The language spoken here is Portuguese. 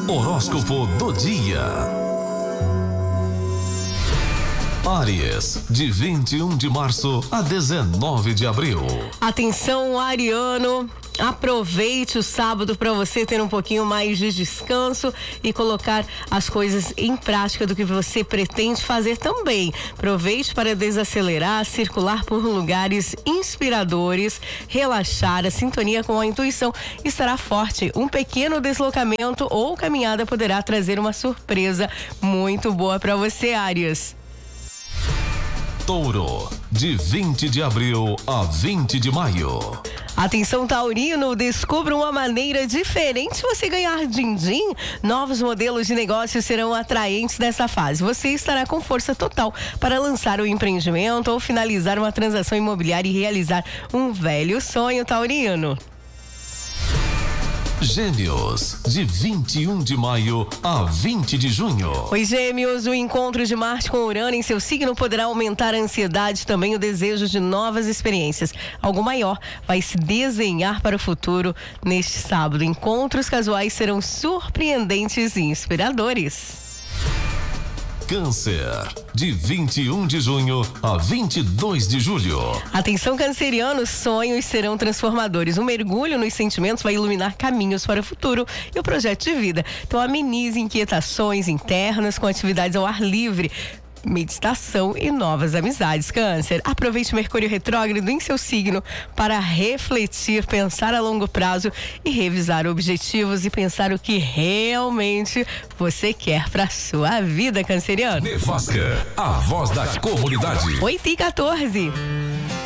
Horóscopo do dia. Áries, de 21 de março a 19 de abril. Atenção, ariano. Aproveite o sábado para você ter um pouquinho mais de descanso e colocar as coisas em prática do que você pretende fazer também. Aproveite para desacelerar, circular por lugares inspiradores, relaxar. A sintonia com a intuição estará forte. Um pequeno deslocamento ou caminhada poderá trazer uma surpresa muito boa para você, Áries. Touro, de 20 de abril a 20 de maio. Atenção, taurino, descubra uma maneira diferente de você ganhar din-din. Novos modelos de negócio serão atraentes nessa fase. Você estará com força total para lançar um empreendimento ou finalizar uma transação imobiliária e realizar um velho sonho, taurino. Gêmeos, de 21 de maio a 20 de junho. Oi, Gêmeos, o encontro de Marte com Urano em seu signo poderá aumentar a ansiedade e também o desejo de novas experiências. Algo maior vai se desenhar para o futuro neste sábado. Encontros casuais serão surpreendentes e inspiradores. Câncer, de 21 de junho a 22 de julho. Atenção, cancerianos, sonhos serão transformadores. Um mergulho nos sentimentos vai iluminar caminhos para o futuro e o projeto de vida. Então amenize inquietações internas com atividades ao ar livre, meditação e novas amizades. Câncer, aproveite Mercúrio retrógrado em seu signo para refletir, pensar a longo prazo e revisar objetivos e pensar o que realmente você quer para sua vida, canceriano. Nevasca, a voz da comunidade. 8h14.